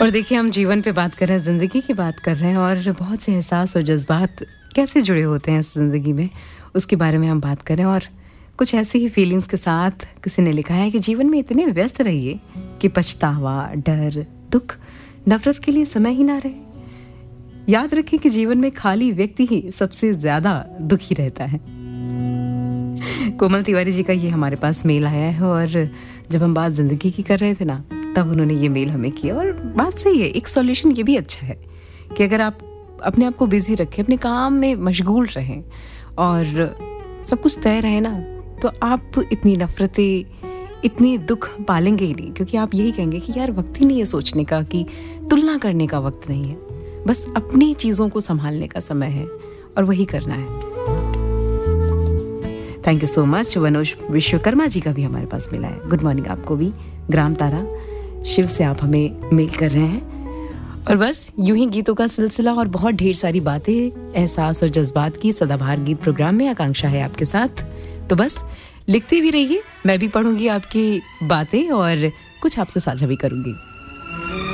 और देखिए, हम जीवन पे बात कर रहे हैं, ज़िंदगी की बात कर रहे हैं और बहुत से एहसास और जज्बात कैसे जुड़े होते हैं इस ज़िंदगी में, उसके बारे में हम बात कर रहे हैं। और कुछ ऐसी ही फीलिंग्स के साथ किसी ने लिखा है कि जीवन में इतने व्यस्त रहिए कि पछतावा, डर, दुख, नफरत के लिए समय ही ना रहे। याद रखें कि जीवन में खाली व्यक्ति ही सबसे ज़्यादा दुखी रहता है। कोमल तिवारी जी का ये हमारे पास मेल आया है और जब हम बात ज़िंदगी की कर रहे थे ना, तब उन्होंने ये मेल हमें किया। और बात सही है, एक सॉल्यूशन ये भी अच्छा है कि अगर आप अपने आप को बिजी रखें, अपने काम में मशगूल रहें और सब कुछ तय रहे ना, तो आप इतनी नफरतें, इतनी दुख पालेंगे ही नहीं, क्योंकि आप यही कहेंगे कि यार वक्त ही नहीं है सोचने का, कि तुलना करने का वक्त नहीं है, बस अपनी चीज़ों को संभालने का समय है और वही करना है। Thank you so much. Manoj Vishwakarma ji का भी हमारे पास मिला है। गुड मॉर्निंग आपको भी। ग्राम तारा शिव से आप हमें मेल कर रहे हैं। और बस यूं ही गीतों का सिलसिला और बहुत ढेर सारी बातें, एहसास और जज्बात की सदाबहार गीत प्रोग्राम में आकांक्षा है आपके साथ। तो बस लिखते भी रहिए, मैं भी पढ़ूंगी आपकी बातें और कुछ आपसे साझा भी करूंगी।